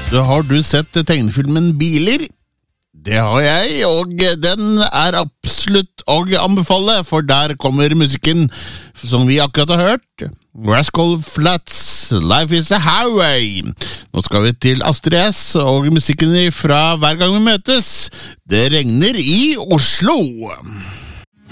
Har du sett tegnefilmen Biler? Det har jeg, og den absolutt å anbefale, for der kommer musikken som vi akkurat har hørt. Rascal Flatts, Life is a Highway. Nå skal vi til Astrid S, og musikken fra Hver gang vi møtes. Det regner i Oslo.